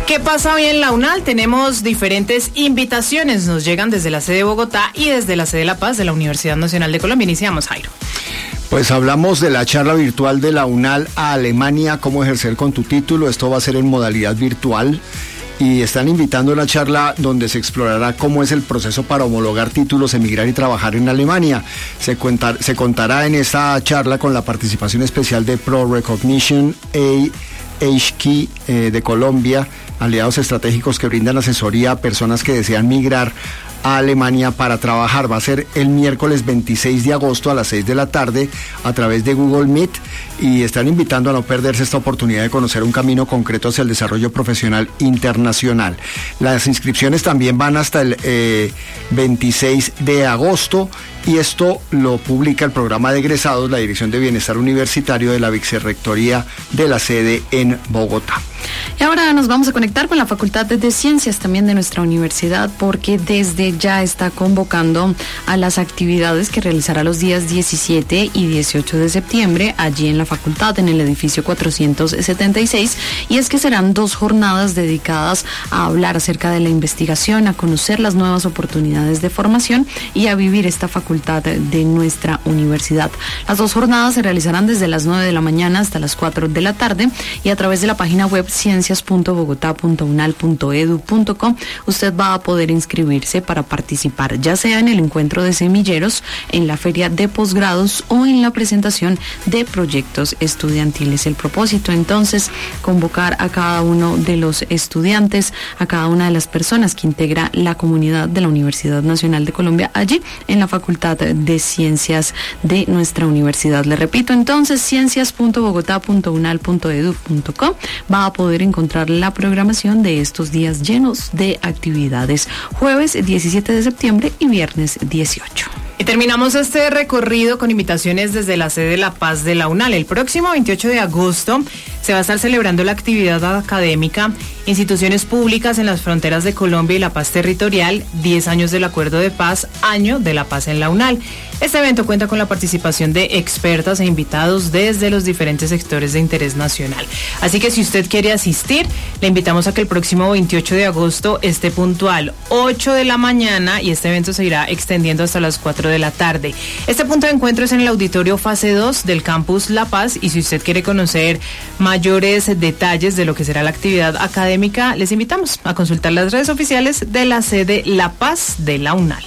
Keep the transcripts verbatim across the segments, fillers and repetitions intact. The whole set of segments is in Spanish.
¿Qué pasa hoy en la UNAL? Tenemos diferentes invitaciones, nos llegan desde la sede de Bogotá y desde la sede de La Paz de la Universidad Nacional de Colombia. Iniciamos, Jairo. Pues hablamos de la charla virtual de la UNAL a Alemania, cómo ejercer con tu título. Esto va a ser en modalidad virtual y están invitando a una charla donde se explorará cómo es el proceso para homologar títulos, emigrar y trabajar en Alemania. Se, cuentar, se contará en esta charla con la participación especial de Pro Recognition A H K eh, de Colombia, aliados estratégicos que brindan asesoría a personas que desean migrar a Alemania para trabajar. Va a ser el miércoles veintiséis de agosto a las seis de la tarde a través de Google Meet y están invitando a no perderse esta oportunidad de conocer un camino concreto hacia el desarrollo profesional internacional. Las inscripciones también van hasta el eh, veintiséis de agosto y esto lo publica el programa de egresados, la Dirección de Bienestar Universitario de la Vicerrectoría de la sede en Bogotá. Y ahora nos vamos a conectar con la Facultad de Ciencias también de nuestra universidad, porque desde ya está convocando a las actividades que realizará los días diecisiete y dieciocho de septiembre allí en la facultad, en el edificio cuatrocientos setenta y seis, y es que serán dos jornadas dedicadas a hablar acerca de la investigación, a conocer las nuevas oportunidades de formación y a vivir esta facultad de nuestra universidad. Las dos jornadas se realizarán desde las nueve de la mañana hasta las cuatro de la tarde y a través de la página web ciencias punto bogotá punto unal punto edu punto co usted va a poder inscribirse para participar, ya sea en el encuentro de semilleros, en la feria de posgrados o en la presentación de proyectos estudiantiles. El propósito entonces, convocar a cada uno de los estudiantes, a cada una de las personas que integra la comunidad de la Universidad Nacional de Colombia allí en la Facultad de Ciencias de nuestra universidad. Le repito entonces, ciencias punto bogotá punto unal punto edu punto co va a poder encontrar la programación de estos días llenos de actividades, jueves diecisiete de septiembre y viernes dieciocho. Y terminamos este recorrido con invitaciones desde la sede de La Paz de la UNAL. El próximo veintiocho de agosto se va a estar celebrando la actividad académica Instituciones Públicas en las Fronteras de Colombia y la Paz Territorial, diez años del Acuerdo de Paz, Año de la Paz en la UNAL. Este evento cuenta con la participación de expertas e invitados desde los diferentes sectores de interés nacional. Así que si usted quiere asistir, le invitamos a que el próximo veintiocho de agosto esté puntual, ocho de la mañana, y este evento se irá extendiendo hasta las cuatro de la tarde. Este punto de encuentro es en el auditorio fase dos del campus La Paz, y si usted quiere conocer mayores detalles de lo que será la actividad académica, les invitamos a consultar las redes oficiales de la sede La Paz de la UNAL.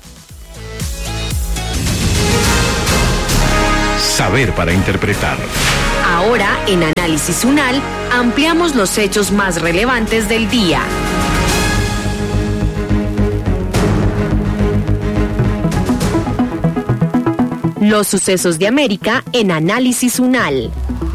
Saber para interpretar. Ahora, en Análisis UNAL, ampliamos los hechos más relevantes del día. Los sucesos de América en Análisis UNAL.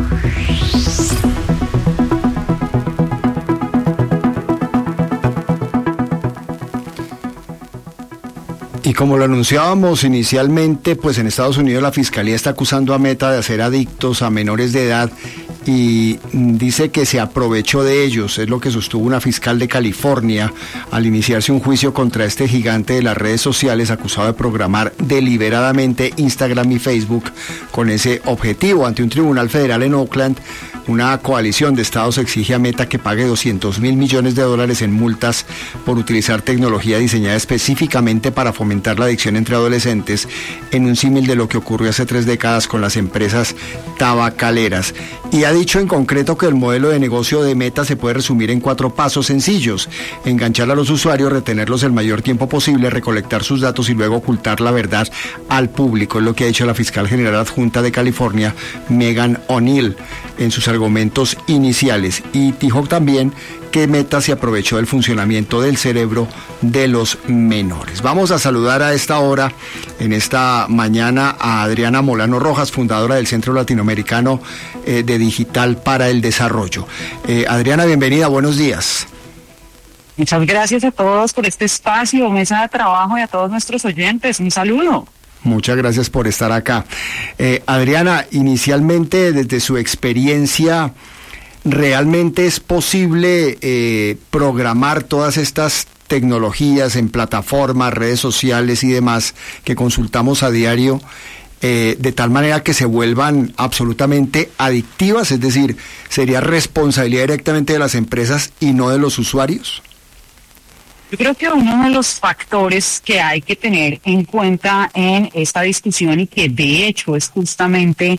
Y como lo anunciábamos inicialmente, pues en Estados Unidos la Fiscalía está acusando a Meta de hacer adictos a menores de edad y dice que se aprovechó de ellos. Es lo que sostuvo una fiscal de California al iniciarse un juicio contra este gigante de las redes sociales acusado de programar deliberadamente Instagram y Facebook con ese objetivo. Ante un tribunal federal en Oakland, una coalición de estados exige a Meta que pague doscientos mil millones de dólares en multas por utilizar tecnología diseñada específicamente para fomentar la adicción entre adolescentes, en un símil de lo que ocurrió hace tres décadas con las empresas tabacaleras. Y ha dicho en concreto que el modelo de negocio de Meta se puede resumir en cuatro pasos sencillos: enganchar a los usuarios, retenerlos el mayor tiempo posible, recolectar sus datos y luego ocultar la verdad al público. Es lo que ha dicho la fiscal general adjunta de California, Megan O'Neill, en sus argumentos iniciales. Y dijo también que Meta se aprovechó del funcionamiento del cerebro de los menores. Vamos a saludar a esta hora, en esta mañana, a Adriana Molano Rojas, fundadora del Centro Latinoamericano eh, de Digital para el Desarrollo. Eh, Adriana, bienvenida, buenos días. Muchas gracias a todos por este espacio, mesa de trabajo, y a todos nuestros oyentes. Un saludo. Muchas gracias por estar acá. Eh, Adriana, inicialmente, desde su experiencia, ¿realmente es posible eh, programar todas estas tecnologías en plataformas, redes sociales y demás que consultamos a diario eh, de tal manera que se vuelvan absolutamente adictivas? Es decir, ¿sería responsabilidad directamente de las empresas y no de los usuarios? Yo creo que uno de los factores que hay que tener en cuenta en esta discusión y que de hecho es justamente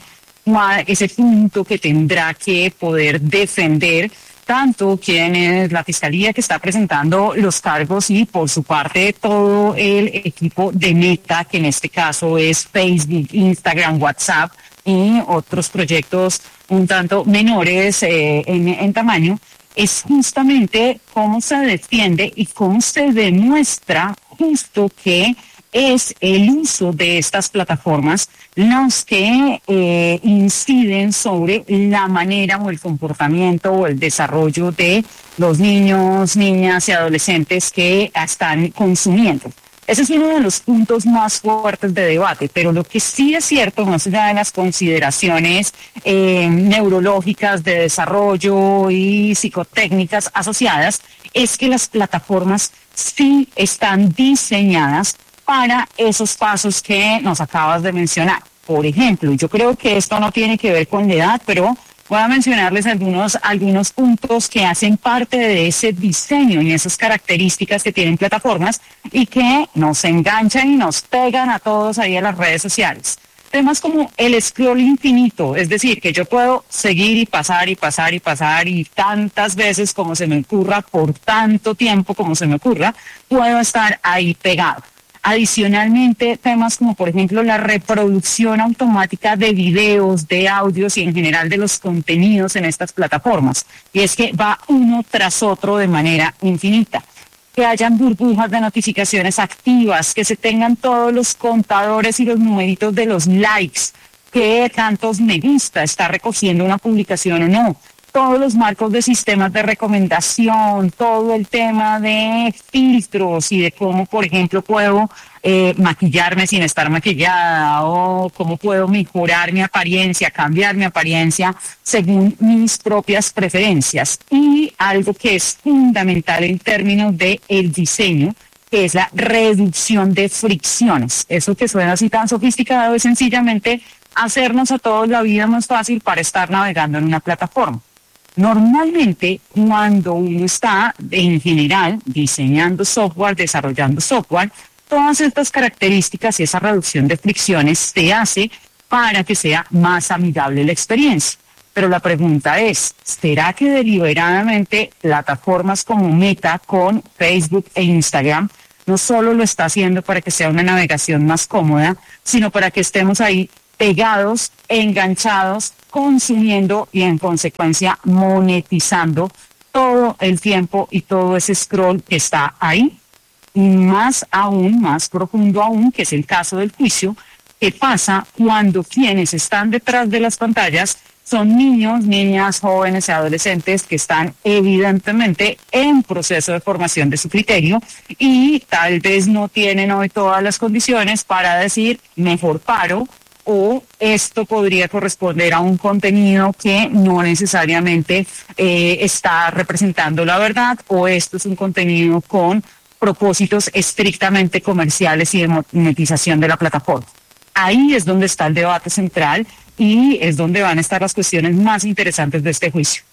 ese punto que tendrá que poder defender tanto quien es la fiscalía que está presentando los cargos y por su parte todo el equipo de Meta, que en este caso es Facebook, Instagram, WhatsApp y otros proyectos un tanto menores eh, en, en tamaño, es justamente cómo se defiende y cómo se demuestra justo que es el uso de estas plataformas los que eh, inciden sobre la manera o el comportamiento o el desarrollo de los niños, niñas y adolescentes que están consumiendo. Ese es uno de los puntos más fuertes de debate, pero lo que sí es cierto, más allá de las consideraciones eh, neurológicas de desarrollo y psicotécnicas asociadas, es que las plataformas sí están diseñadas para esos pasos que nos acabas de mencionar. Por ejemplo, yo creo que esto no tiene que ver con la edad, pero voy a mencionarles algunos, algunos puntos que hacen parte de ese diseño y esas características que tienen plataformas y que nos enganchan y nos pegan a todos ahí en las redes sociales. Temas como el scroll infinito, es decir, que yo puedo seguir y pasar y pasar y pasar y tantas veces como se me ocurra, por tanto tiempo como se me ocurra, puedo estar ahí pegado. Adicionalmente, temas como por ejemplo la reproducción automática de videos, de audios y en general de los contenidos en estas plataformas. Y es que va uno tras otro de manera infinita. Que hayan burbujas de notificaciones activas, que se tengan todos los contadores y los numeritos de los likes, que tantos me gusta está recogiendo una publicación o no. Todos los marcos de sistemas de recomendación, todo el tema de filtros y de cómo, por ejemplo, puedo eh, maquillarme sin estar maquillada o cómo puedo mejorar mi apariencia, cambiar mi apariencia según mis propias preferencias. Y algo que es fundamental en términos de el diseño, que es la reducción de fricciones. Eso que suena así tan sofisticado es sencillamente hacernos a todos la vida más fácil para estar navegando en una plataforma. Normalmente, cuando uno está, en general, diseñando software, desarrollando software, todas estas características y esa reducción de fricciones se hace para que sea más amigable la experiencia. Pero la pregunta es, ¿será que deliberadamente plataformas como Meta con Facebook e Instagram no solo lo está haciendo para que sea una navegación más cómoda, sino para que estemos ahí pegados, enganchados, consumiendo y en consecuencia monetizando todo el tiempo y todo ese scroll que está ahí? Y más aún, más profundo aún, que es el caso del juicio, que pasa cuando quienes están detrás de las pantallas son niños, niñas, jóvenes y adolescentes que están evidentemente en proceso de formación de su criterio y tal vez no tienen hoy todas las condiciones para decir mejor paro, o esto podría corresponder a un contenido que no necesariamente eh, está representando la verdad, o esto es un contenido con propósitos estrictamente comerciales y de monetización de la plataforma. Ahí es donde está el debate central y es donde van a estar las cuestiones más interesantes de este juicio.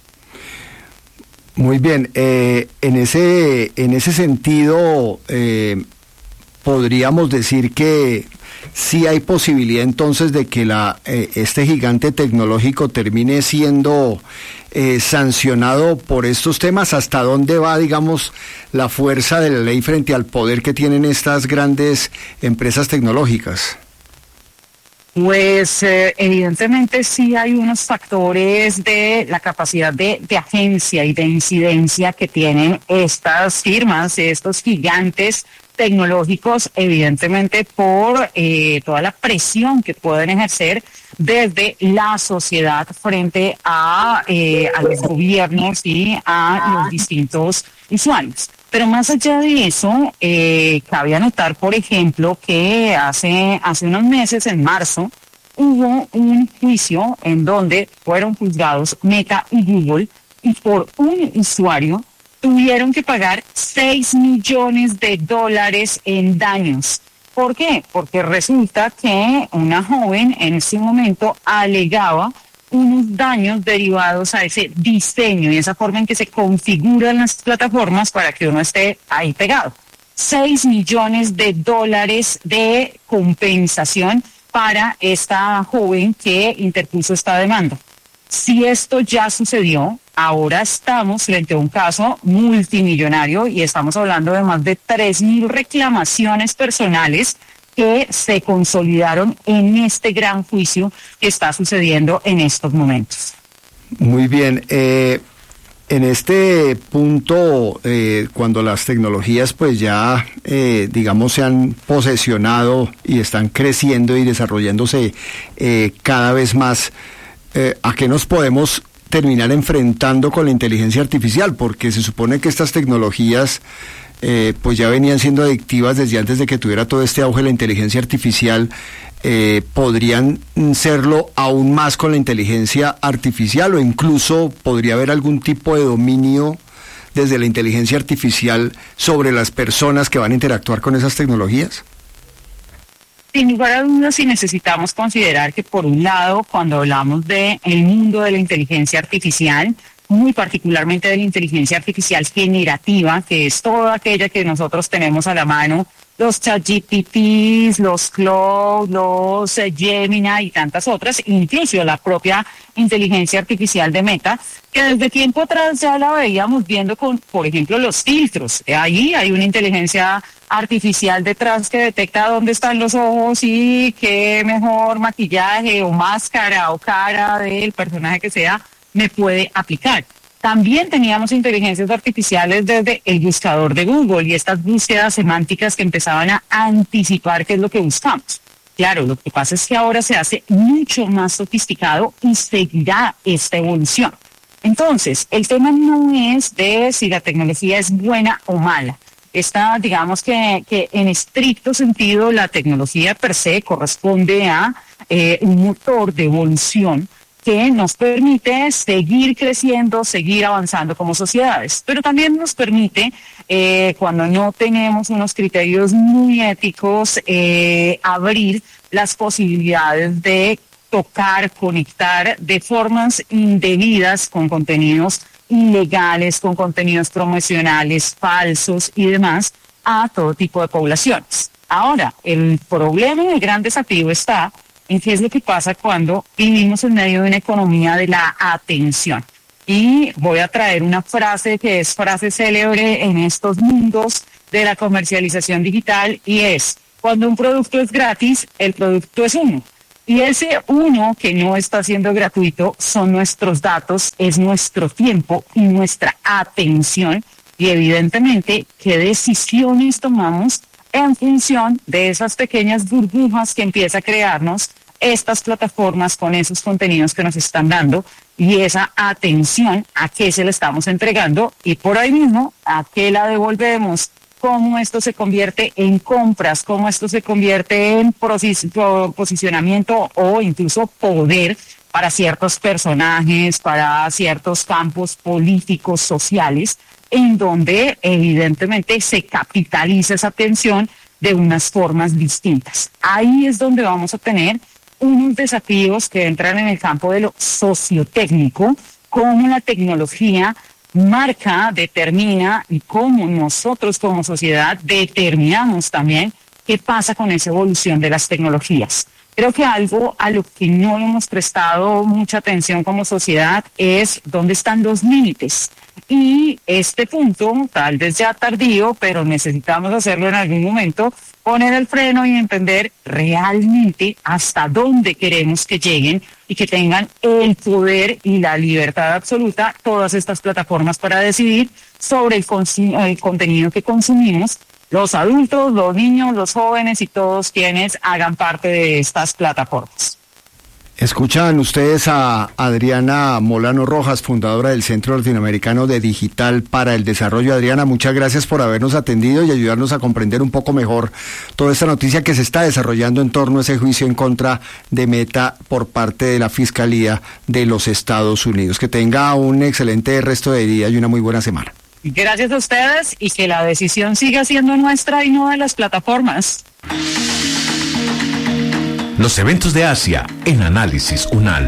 Muy bien, eh, en ese en ese sentido eh, podríamos decir que sí hay posibilidad entonces de que la eh, este gigante tecnológico termine siendo eh, sancionado por estos temas. ¿Hasta dónde va, digamos, la fuerza de la ley frente al poder que tienen estas grandes empresas tecnológicas? Pues eh, evidentemente sí hay unos factores de la capacidad de, de agencia y de incidencia que tienen estas firmas, estos gigantes tecnológicos, evidentemente por eh, toda la presión que pueden ejercer desde la sociedad frente a, eh, a los gobiernos y a los distintos usuarios. Pero más allá de eso, eh, cabe anotar, por ejemplo, que hace, hace unos meses, en marzo, hubo un juicio en donde fueron juzgados Meta y Google y por un usuario tuvieron que pagar seis millones de dólares en daños. ¿Por qué? Porque resulta que una joven en ese momento alegaba unos daños derivados a ese diseño y esa forma en que se configuran las plataformas para que uno esté ahí pegado. Seis millones de dólares de compensación para esta joven que interpuso esta demanda. Si esto ya sucedió, ahora estamos frente a un caso multimillonario y estamos hablando de más de tres mil reclamaciones personales que se consolidaron en este gran juicio que está sucediendo en estos momentos. Muy bien. Eh, en este punto, eh, cuando las tecnologías pues ya, eh, digamos, se han posesionado y están creciendo y desarrollándose eh, cada vez más, eh, ¿a qué nos podemos terminar enfrentando con la inteligencia artificial? Porque se supone que estas tecnologías Eh, pues ya venían siendo adictivas desde antes de que tuviera todo este auge la inteligencia artificial. Eh, podrían serlo aún más con la inteligencia artificial, o incluso podría haber algún tipo de dominio desde la inteligencia artificial sobre las personas que van a interactuar con esas tecnologías. Sin lugar a dudas, sí necesitamos considerar que, por un lado, cuando hablamos de el mundo de la inteligencia artificial, muy particularmente de la inteligencia artificial generativa, que es toda aquella que nosotros tenemos a la mano, los ChatGPTs, los Claude, los eh, Gemini y tantas otras, incluso la propia inteligencia artificial de Meta, que desde tiempo atrás ya la veíamos viendo con, por ejemplo, los filtros. Ahí hay una inteligencia artificial detrás que detecta dónde están los ojos y qué mejor maquillaje o máscara o cara del personaje que sea me puede aplicar. También teníamos inteligencias artificiales desde el buscador de Google y estas búsquedas semánticas que empezaban a anticipar qué es lo que buscamos. Claro, lo que pasa es que ahora se hace mucho más sofisticado y seguirá esta evolución. Entonces, el tema no es de si la tecnología es buena o mala. Esta, digamos que, que en estricto sentido, la tecnología per se corresponde a eh, un motor de evolución que nos permite seguir creciendo, seguir avanzando como sociedades, pero también nos permite, eh, cuando no tenemos unos criterios muy éticos, eh, abrir las posibilidades de tocar, conectar de formas indebidas con contenidos ilegales, con contenidos promocionales falsos y demás a todo tipo de poblaciones. Ahora, el problema y el gran desafío está en qué es lo que pasa cuando vivimos en medio de una economía de la atención. Y voy a traer una frase que es frase célebre en estos mundos de la comercialización digital y es: cuando un producto es gratis, el producto es uno. Y ese uno que no está siendo gratuito son nuestros datos, es nuestro tiempo y nuestra atención. Y evidentemente, ¿qué decisiones tomamos en función de esas pequeñas burbujas que empieza a crearnos estas plataformas con esos contenidos que nos están dando y esa atención a qué se le estamos entregando y por ahí mismo a qué la devolvemos? Cómo esto se convierte en compras, cómo esto se convierte en posi- posicionamiento o incluso poder para ciertos personajes, para ciertos campos políticos, sociales, en donde evidentemente se capitaliza esa atención de unas formas distintas. Ahí es donde vamos a tener unos desafíos que entran en el campo de lo sociotécnico, cómo la tecnología marca, determina y cómo nosotros como sociedad determinamos también qué pasa con esa evolución de las tecnologías. Creo que algo a lo que no hemos prestado mucha atención como sociedad es dónde están los límites. Y este punto, tal vez ya tardío, pero necesitamos hacerlo en algún momento, poner el freno y entender realmente hasta dónde queremos que lleguen y que tengan el poder y la libertad absoluta todas estas plataformas para decidir sobre el, el contenido que consumimos, los adultos, los niños, los jóvenes y todos quienes hagan parte de estas plataformas. Escuchan ustedes a Adriana Molano Rojas, fundadora del Centro Latinoamericano de Digital para el Desarrollo. Adriana, muchas gracias por habernos atendido y ayudarnos a comprender un poco mejor toda esta noticia que se está desarrollando en torno a ese juicio en contra de Meta por parte de la Fiscalía de los Estados Unidos. Que tenga un excelente resto de día y una muy buena semana. Gracias a ustedes y que la decisión siga siendo nuestra y no de las plataformas. Los eventos de Asia en Análisis UNAL.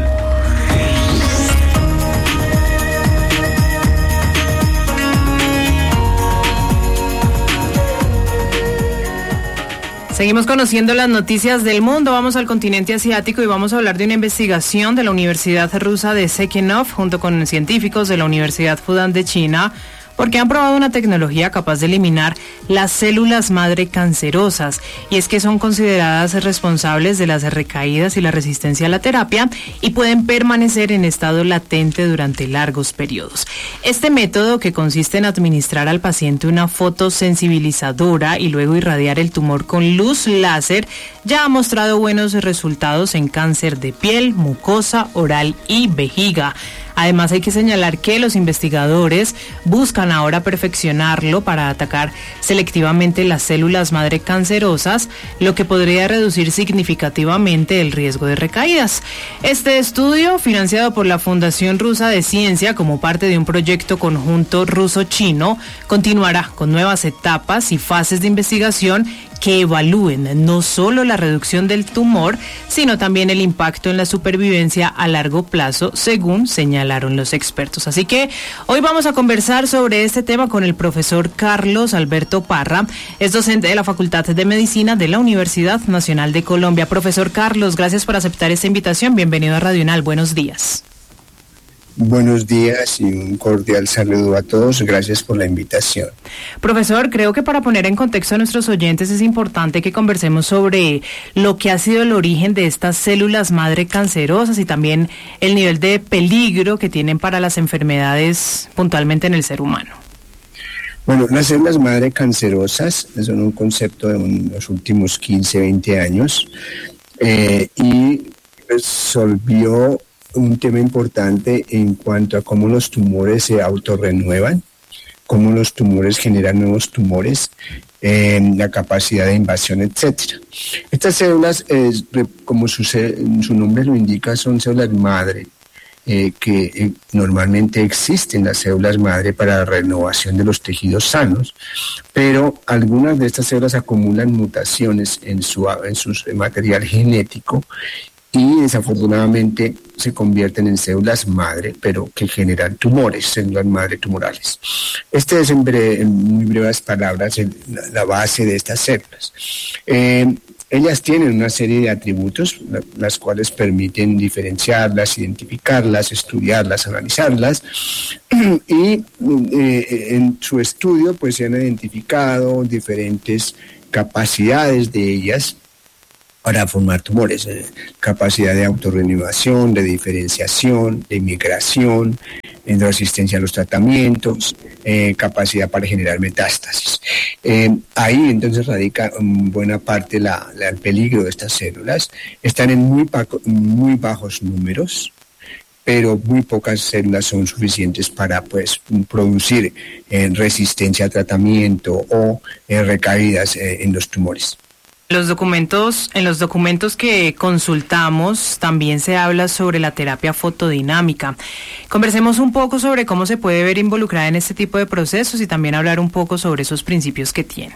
Seguimos conociendo las noticias del mundo. Vamos al continente asiático y vamos a hablar de una investigación de la Universidad Rusa de Sekhenov junto con científicos de la Universidad Fudan de China, porque han probado una tecnología capaz de eliminar las células madre cancerosas, y es que son consideradas responsables de las recaídas y la resistencia a la terapia y pueden permanecer en estado latente durante largos periodos. Este método, que consiste en administrar al paciente una fotosensibilizadora y luego irradiar el tumor con luz láser, ya ha mostrado buenos resultados en cáncer de piel, mucosa, oral y vejiga. Además, hay que señalar que los investigadores buscan ahora perfeccionarlo para atacar selectivamente las células madre cancerosas, lo que podría reducir significativamente el riesgo de recaídas. Este estudio, financiado por la Fundación Rusa de Ciencia como parte de un proyecto conjunto ruso-chino, continuará con nuevas etapas y fases de investigación que evalúen no solo la reducción del tumor, sino también el impacto en la supervivencia a largo plazo, según señalaron los expertos. Así que hoy vamos a conversar sobre este tema con el profesor Carlos Alberto Parra, es docente de la Facultad de Medicina de la Universidad Nacional de Colombia. Profesor Carlos, gracias por aceptar esta invitación. Bienvenido a Radio UNAL. Buenos días. Buenos días y un cordial saludo a todos. Gracias por la invitación. Profesor, creo que para poner en contexto a nuestros oyentes es importante que conversemos sobre lo que ha sido el origen de estas células madre cancerosas y también el nivel de peligro que tienen para las enfermedades puntualmente en el ser humano. Bueno, las células madre cancerosas son un concepto de un, los últimos quince, veinte años eh, y resolvió un tema importante en cuanto a cómo los tumores se autorrenuevan, cómo los tumores generan nuevos tumores, eh, la capacidad de invasión, etcétera. Estas células, eh, como su, su nombre lo indica, son células madre, eh, que eh, normalmente existen las células madre para la renovación de los tejidos sanos, pero algunas de estas células acumulan mutaciones en su, en su material genético y desafortunadamente se convierten en células madre, pero que generan tumores, células madre tumorales. Este es en, breve, en muy breves palabras el, la, la base de estas células. Eh, ellas tienen una serie de atributos, la, las cuales permiten diferenciarlas, identificarlas, estudiarlas, analizarlas, y eh, en su estudio pues se han identificado diferentes capacidades de ellas para formar tumores, eh, capacidad de autorrenovación, de diferenciación, de migración, de resistencia a los tratamientos, eh, capacidad para generar metástasis. Eh, ahí entonces radica um, buena parte la, la, el peligro de estas células. Están en muy, paco, muy bajos números, pero muy pocas células son suficientes para pues producir eh, resistencia al tratamiento o eh, recaídas eh, en los tumores. Los documentos, en los documentos que consultamos también se habla sobre la terapia fotodinámica. Conversemos un poco sobre cómo se puede ver involucrada en este tipo de procesos y también hablar un poco sobre esos principios que tiene.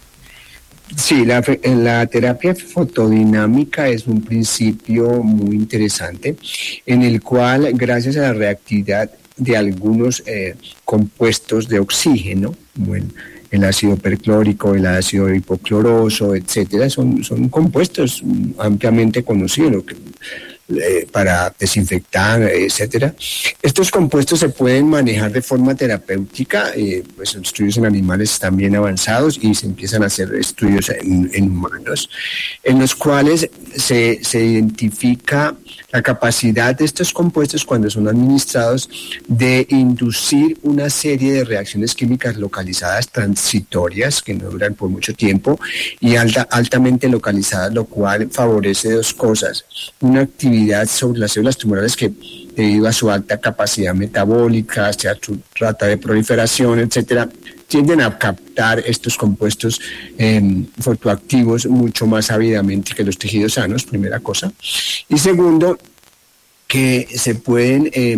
Sí, la, la terapia fotodinámica es un principio muy interesante en el cual, gracias a la reactividad de algunos eh, compuestos de oxígeno, bueno, el ácido perclórico, el ácido hipocloroso, etcétera, son, son compuestos ampliamente conocidos que, eh, para desinfectar, etcétera. Estos compuestos se pueden manejar de forma terapéutica, eh, pues estudios en animales están bien avanzados y se empiezan a hacer estudios en, en humanos, en los cuales se, se identifica la capacidad de estos compuestos cuando son administrados de inducir una serie de reacciones químicas localizadas transitorias que no duran por mucho tiempo y alta, altamente localizadas, lo cual favorece dos cosas: una actividad sobre las células tumorales que, debido a su alta capacidad metabólica, sea su rata de proliferación, etcétera, tienden a captar estos compuestos eh, fotoactivos mucho más ávidamente que los tejidos sanos, primera cosa. Y segundo, que se pueden eh,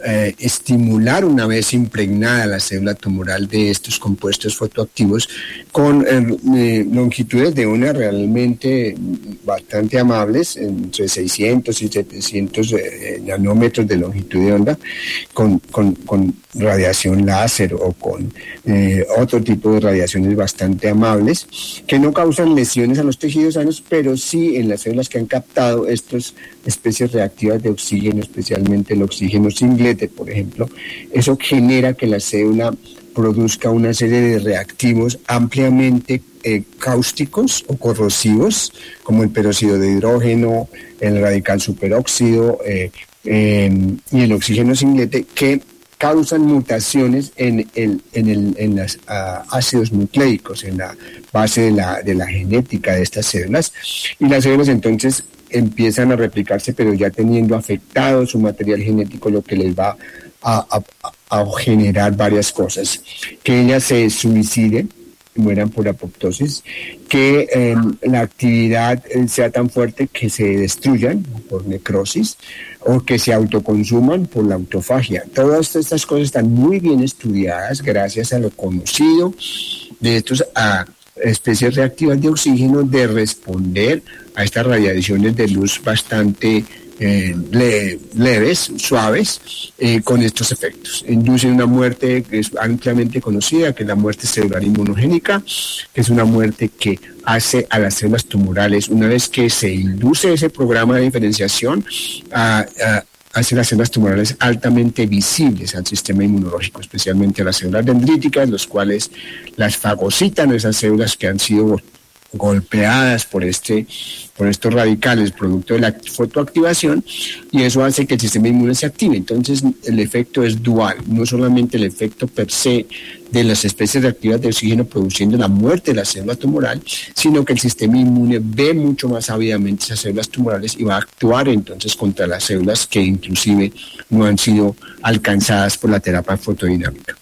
eh, estimular una vez impregnada la célula tumoral de estos compuestos fotoactivos con eh, longitudes de onda realmente bastante amables, entre seiscientos y setecientos eh, nanómetros de longitud de onda, con, con, con radiación láser o con eh, otro tipo de radiaciones bastante amables, que no causan lesiones a los tejidos sanos, pero sí en las células que han captado estas especies reactivas de oxígeno, especialmente el oxígeno singlete, por ejemplo, eso genera que la célula produzca una serie de reactivos ampliamente eh, cáusticos o corrosivos, como el peróxido de hidrógeno, el radical superóxido eh, eh, y el oxígeno singlete, que causan mutaciones en el en el en los uh, ácidos nucleicos, en la base de la de la genética de estas células, y las células entonces empiezan a replicarse, pero ya teniendo afectado su material genético, lo que les va a, a, a generar varias cosas: que ellas se suiciden, mueran por apoptosis, que eh, la actividad sea tan fuerte que se destruyan por necrosis, o que se autoconsuman por la autofagia. Todas estas cosas están muy bien estudiadas gracias a lo conocido de estos a especies reactivas de oxígeno, de responder a estas radiaciones de luz bastante eh, le, leves, suaves, eh, con estos efectos. Inducen una muerte que es ampliamente conocida, que es la muerte celular inmunogénica, que es una muerte que hace a las células tumorales, una vez que se induce ese programa de diferenciación, a, a hace las células tumorales altamente visibles al sistema inmunológico, especialmente a las células dendríticas, los cuales las fagocitan, esas células que han sido golpeadas por este por estos radicales producto de la fotoactivación, y eso hace que el sistema inmune se active. Entonces el efecto es dual, no solamente el efecto per se de las especies reactivas de oxígeno produciendo la muerte de la célula tumoral, sino que el sistema inmune ve mucho más ávidamente esas células tumorales y va a actuar entonces contra las células que inclusive no han sido alcanzadas por la terapia fotodinámica.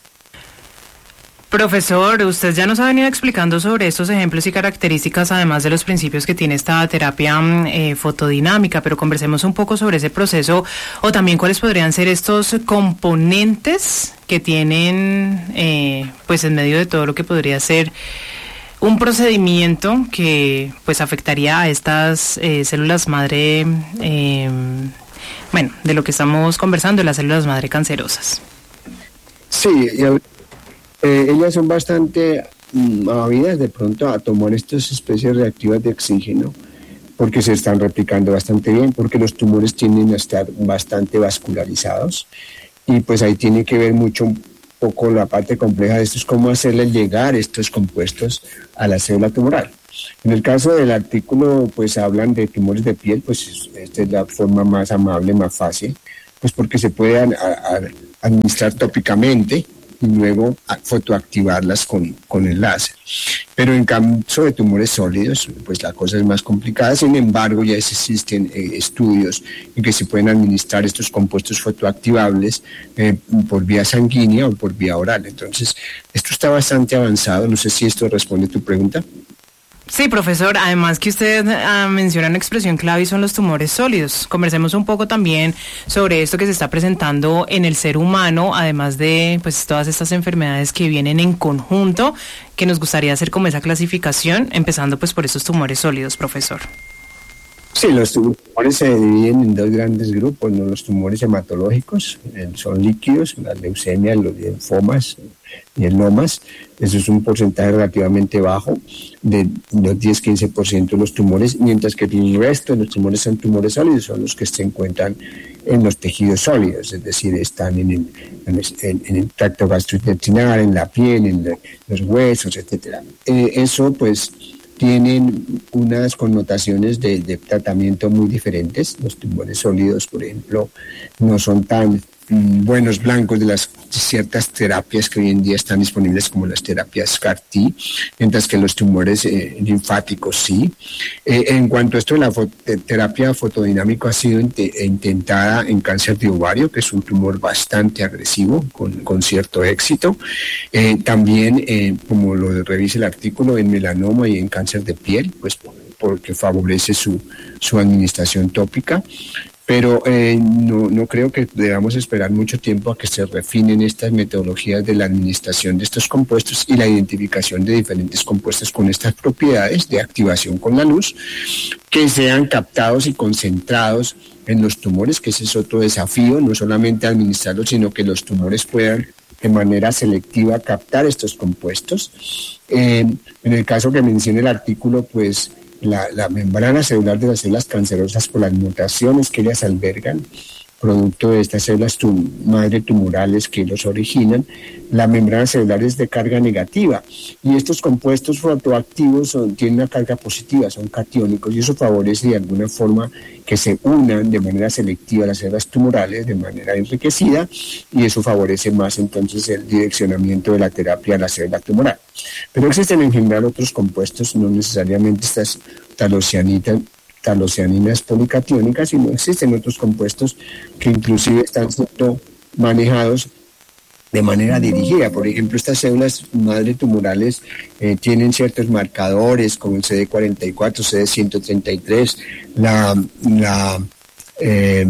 Profesor, usted ya nos ha venido explicando sobre estos ejemplos y características, además de los principios que tiene esta terapia eh, fotodinámica, pero conversemos un poco sobre ese proceso, o también cuáles podrían ser estos componentes que tienen, eh, pues en medio de todo lo que podría ser un procedimiento que pues afectaría a estas eh, células madre, eh, bueno, de lo que estamos conversando, las células madre cancerosas. Sí, y a... Eh, ellas son bastante mm, ávidas de pronto a tomar estas especies reactivas de oxígeno, porque se están replicando bastante bien, porque los tumores tienden a estar bastante vascularizados, y pues ahí tiene que ver mucho un poco la parte compleja de esto, es cómo hacerle llegar estos compuestos a la célula tumoral. En el caso del artículo, pues hablan de tumores de piel, pues esta es la forma más amable, más fácil, pues porque se puede a, a, administrar tópicamente y luego fotoactivarlas con, con el láser. Pero en caso de tumores sólidos, pues la cosa es más complicada. Sin embargo, ya existen eh, estudios en que se pueden administrar estos compuestos fotoactivables eh, por vía sanguínea o por vía oral. Entonces, esto está bastante avanzado. No sé si esto responde a tu pregunta. Sí, profesor, además que usted uh, menciona una expresión clave y son los tumores sólidos. Conversemos un poco también sobre esto que se está presentando en el ser humano, además de pues todas estas enfermedades que vienen en conjunto, que nos gustaría hacer como esa clasificación, empezando pues por estos tumores sólidos, profesor. Sí, los tumores se dividen en dos grandes grupos, ¿no? Los tumores hematológicos, eh, son líquidos, las leucemias, los linfomas, mielomas. Eso es un porcentaje relativamente bajo, de los diez a quince por ciento de los tumores, mientras que el resto de los tumores son tumores sólidos, son los que se encuentran en los tejidos sólidos, es decir, están en el, en el, en el tracto gastrointestinal, en la piel, en la, los huesos, etcétera. Eh, eso pues tienen unas connotaciones de, de tratamiento muy diferentes. Los tumores sólidos, por ejemplo, no son tan mm, buenos blancos de las ciertas terapias que hoy en día están disponibles, como las terapias C A R T, mientras que los tumores eh, linfáticos sí. Eh, en cuanto a esto, la fot- terapia fotodinámica ha sido int- intentada en cáncer de ovario, que es un tumor bastante agresivo, con, con cierto éxito. Eh, también, eh, como lo revisa el artículo, en melanoma y en cáncer de piel, pues porque favorece su, su administración tópica. pero eh, no, no creo que debamos esperar mucho tiempo a que se refinen estas metodologías de la administración de estos compuestos y la identificación de diferentes compuestos con estas propiedades de activación con la luz, que sean captados y concentrados en los tumores, que ese es otro desafío, no solamente administrarlos, sino que los tumores puedan de manera selectiva captar estos compuestos. Eh, en el caso que menciona el artículo, pues la, la membrana celular de las células cancerosas, por las mutaciones que ellas albergan, producto de estas células tum- madre tumorales que los originan, la membrana celular es de carga negativa y estos compuestos fotoactivos son, tienen una carga positiva, son catiónicos, y eso favorece de alguna forma que se unan de manera selectiva las células tumorales de manera enriquecida, y eso favorece más entonces el direccionamiento de la terapia a la célula tumoral. Pero existen en general otros compuestos, no necesariamente estas talocianitas, talocianinas policatiónicas, sino existen otros compuestos que inclusive están siendo manejados de manera dirigida. Por ejemplo, estas células madre tumorales eh, tienen ciertos marcadores como el C D cuarenta y cuatro, C D ciento treinta y tres, la la eh,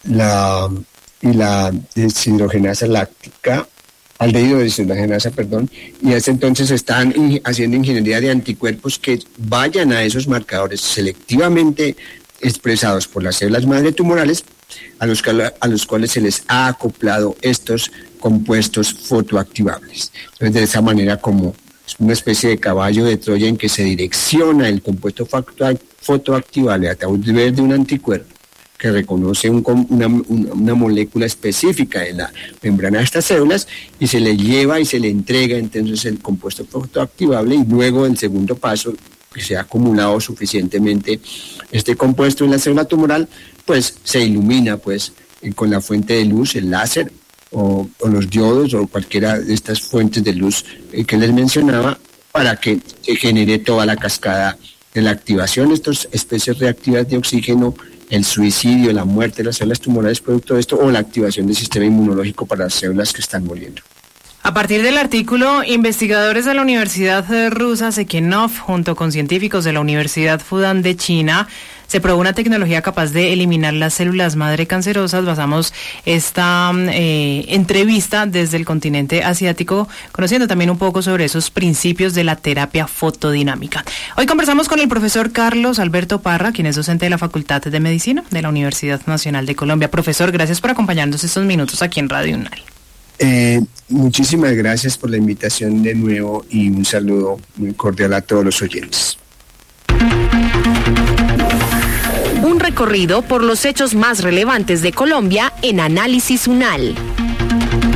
la y la deshidrogenasa láctica, aldehído de deshidrogenasa, perdón, y hasta entonces están haciendo ingeniería de anticuerpos que vayan a esos marcadores selectivamente expresados por las células madre tumorales, a los, a los cuales se les ha acoplado estos compuestos fotoactivables. Entonces, de esa manera, como es una especie de caballo de Troya en que se direcciona el compuesto fotoactivable a través de un anticuerpo que reconoce un, una, una molécula específica en la membrana de estas células, y se le lleva y se le entrega entonces el compuesto fotoactivable, y luego el segundo paso, que se ha acumulado suficientemente este compuesto en la célula tumoral, pues se ilumina pues con la fuente de luz, el láser o, o los diodos o cualquiera de estas fuentes de luz eh, que les mencionaba, para que se genere toda la cascada de la activación de estas especies reactivas de oxígeno, el suicidio, la muerte de las células tumorales producto de esto, o la activación del sistema inmunológico para las células que están muriendo. A partir del artículo, investigadores de la Universidad Rusa Sekhenov, junto con científicos de la Universidad Fudan de China, se probó una tecnología capaz de eliminar las células madre cancerosas. Basamos esta eh, entrevista desde el continente asiático, conociendo también un poco sobre esos principios de la terapia fotodinámica. Hoy conversamos con el profesor Carlos Alberto Parra, quien es docente de la Facultad de Medicina de la Universidad Nacional de Colombia. Profesor, gracias por acompañarnos estos minutos aquí en Radio UNAL. Eh, muchísimas gracias por la invitación de nuevo y un saludo muy cordial a todos los oyentes. Un recorrido por los hechos más relevantes de Colombia en Análisis UNAL.